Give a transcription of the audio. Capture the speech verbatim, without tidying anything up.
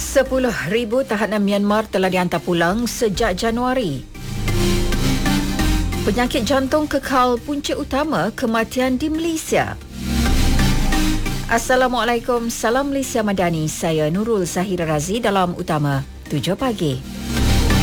sepuluh ribu tahanan Myanmar telah dihantar pulang sejak Januari. Penyakit jantung kekal punca utama kematian di Malaysia. Assalamualaikum, salam Malaysia Madani. Saya Nurul Zahira Razi dalam Utama tujuh pagi.